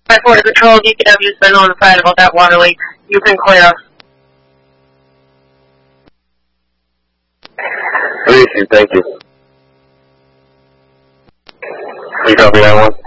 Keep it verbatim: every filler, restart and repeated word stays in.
By Border Patrol, D P W has been notified about that water leak. You can clear. Thank you. Thank you. Can you copy that one?